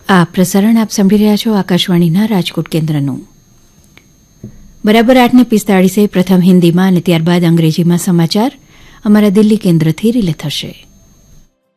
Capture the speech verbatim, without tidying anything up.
આ પ્રસારણ આપ સાંભળી રહ્યા છો આકાશવાણીના રાજકોટ કેન્દ્રનું. બરાબર આઠને પિસ્તાળીસે પ્રથમ હિન્દીમાં અને ત્યારબાદ અંગ્રેજીમાં સમાચાર અમારા દિલ્હી કેન્દ્રથી રિલે થશે.